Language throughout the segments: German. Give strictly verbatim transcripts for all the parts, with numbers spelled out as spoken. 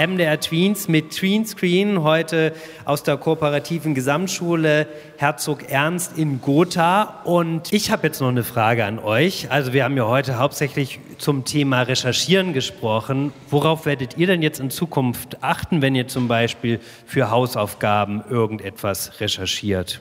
M D R Tweens mit Tweenscreen, heute aus der kooperativen Gesamtschule Herzog Ernst in Gotha. Und ich habe jetzt noch eine Frage an euch. Also wir haben ja heute hauptsächlich zum Thema Recherchieren gesprochen. Worauf werdet ihr denn jetzt in Zukunft achten, wenn ihr zum Beispiel für Hausaufgaben irgendetwas recherchiert?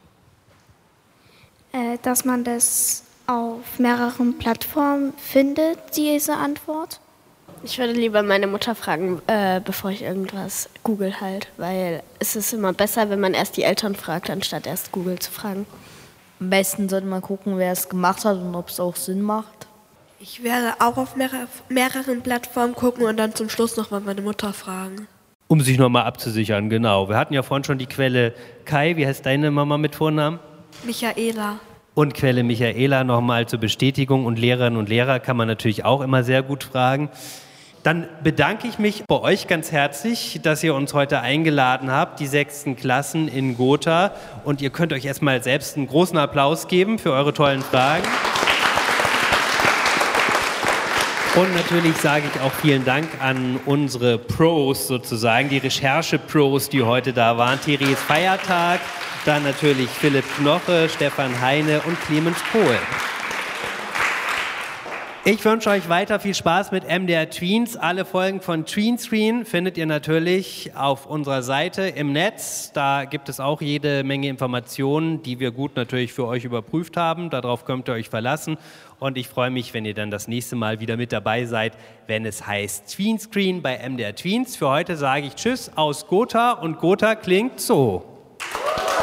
Äh, dass man das auf mehreren Plattformen findet, diese Antwort. Ich würde lieber meine Mutter fragen, äh, bevor ich irgendwas google halt, weil es ist immer besser, wenn man erst die Eltern fragt, anstatt erst Google zu fragen. Am besten sollte man gucken, wer es gemacht hat und ob es auch Sinn macht. Ich werde auch auf mehrere, mehreren Plattformen gucken und dann zum Schluss nochmal meine Mutter fragen. Um sich nochmal abzusichern, genau. Wir hatten ja vorhin schon die Quelle Kai. Wie heißt deine Mama mit Vornamen? Michaela. Und Quelle Michaela nochmal zur Bestätigung. Und Lehrerinnen und Lehrer kann man natürlich auch immer sehr gut fragen. Dann bedanke ich mich bei euch ganz herzlich, dass ihr uns heute eingeladen habt, die sechsten Klassen in Gotha. Und ihr könnt euch erstmal selbst einen großen Applaus geben für eure tollen Fragen. Und natürlich sage ich auch vielen Dank an unsere Pros sozusagen, die Recherche-Pros, die heute da waren. Therese Feiertag, dann natürlich Philipp Knoche, Stefan Heine und Clemens Kohl. Ich wünsche euch weiter viel Spaß mit M D R Tweens. Alle Folgen von Tweenscreen findet ihr natürlich auf unserer Seite im Netz. Da gibt es auch jede Menge Informationen, die wir gut natürlich für euch überprüft haben. Darauf könnt ihr euch verlassen. Und ich freue mich, wenn ihr dann das nächste Mal wieder mit dabei seid, wenn es heißt Tweenscreen bei M D R Tweens. Für heute sage ich Tschüss aus Gotha und Gotha klingt so.